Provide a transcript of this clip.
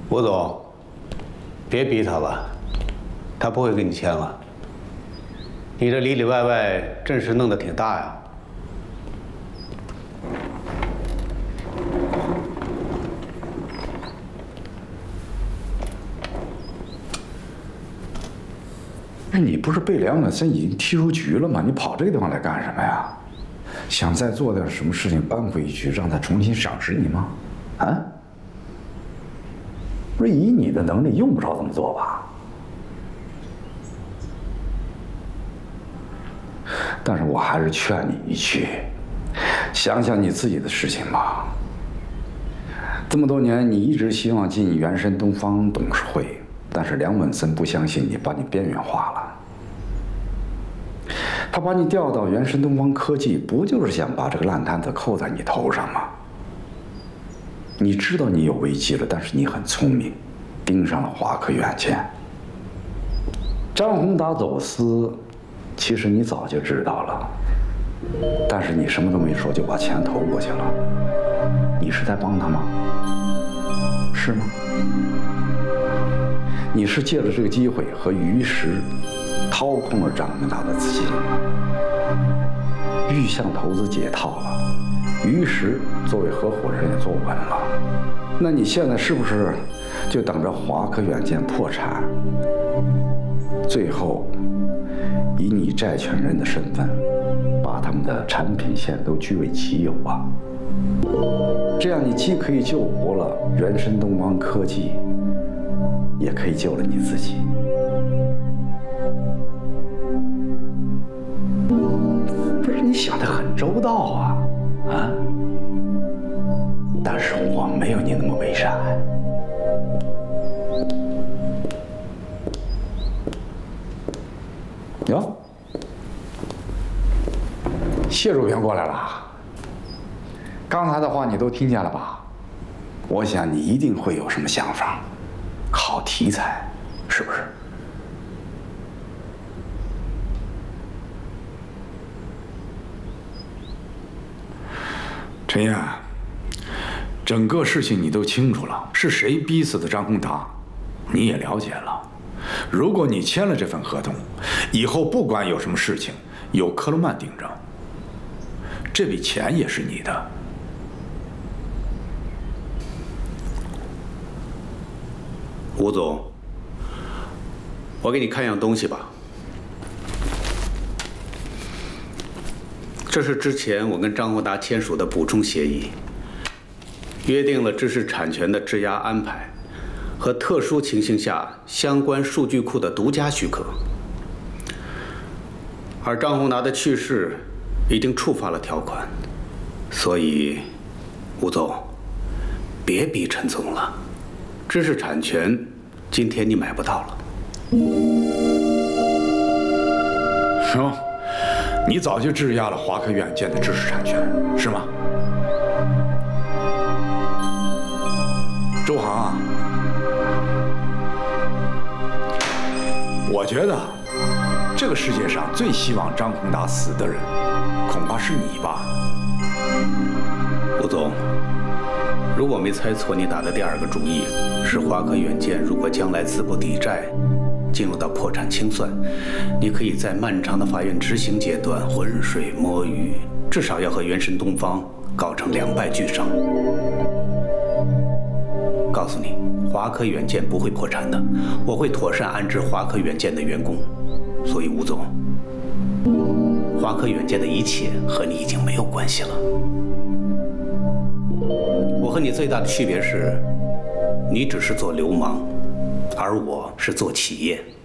吴总，别逼他了，他不会跟你签了。你这里里外外阵势弄得挺大呀。 那你不是被梁远森已经踢出局了吗？你跑这个地方来干什么呀？想再做点什么事情扳回一局，让他重新赏识你吗？啊？不是以你的能力用不着这么做吧？但是我还是劝你一句，想想你自己的事情吧。这么多年，你一直希望进原神东方董事会，但是梁文森不相信你，把你边缘化了。他把你调到原神东方科技，不就是想把这个烂摊子扣在你头上吗？你知道你有危机了，但是你很聪明，盯上了华科远见。张宏达走私，其实你早就知道了，但是你什么都没说就把钱投过去了。你是在帮他吗？是吗？你是借着这个机会和于石掏空了张宏达的资金，玉象投资解套了，于石作为合伙人也坐稳了。那你现在是不是就等着华科远见破产，最后以你债权人的身份把他们的产品线都据为己有啊？这样你既可以救活了原神东方科技，也可以救了你自己。不是你想得很周到啊，啊！但是我没有你那么伪善。哟，谢主编过来了。刚才的话你都听见了吧？我想你一定会有什么想法，好题材，是不是？陈燕，整个事情你都清楚了，是谁逼死的张宏达，你也了解了。如果你签了这份合同，以后不管有什么事情，有克罗曼顶着，这笔钱也是你的。 吴总，我给你看样东西吧。这是之前我跟张宏达签署的补充协议，约定了知识产权的质押安排和特殊情形下相关数据库的独家许可。而张宏达的去世已经触发了条款，所以吴总，别逼陈总了。知识产权今天你买不到了。 行，你早就质押了华科远见的知识产权，是吗？周航啊，我觉得这个世界上最希望张宏达死的人，恐怕是你吧。 吴总，如果没猜错，你打的第二个主意是华科远见如果将来资不抵债，进入到破产清算，你可以在漫长的法院执行阶段浑水摸鱼，至少要和原神东方搞成两败俱伤。告诉你，华科远见不会破产的，我会妥善安置华科远见的员工。所以吴总，华科远见的一切和你已经没有关系了。我和你最大的区别是，你只是做流氓，而我是做企业。